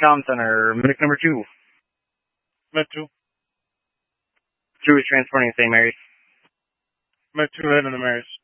Comm Center, medic number 2. Med 2. 2 is transporting to St. Mary's. Med 2 heading to Mary's.